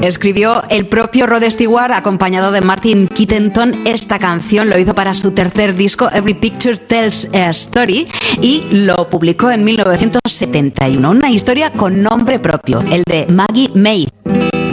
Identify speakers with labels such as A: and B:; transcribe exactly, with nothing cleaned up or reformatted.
A: Escribió el propio Rod Stewart acompañado de Martin Keaton. Esta canción lo hizo para su tercer disco Every Picture Tells a Story y lo publicó en mil novecientos setenta y uno. Una historia con nombre propio, el de Maggie May.